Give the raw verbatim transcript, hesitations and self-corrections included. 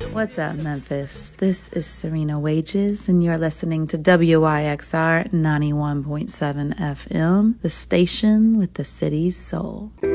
What's up, Memphis? This is Serena Wages, and you're listening to W Y X R ninety-one point seven F M, the station with the city's soul.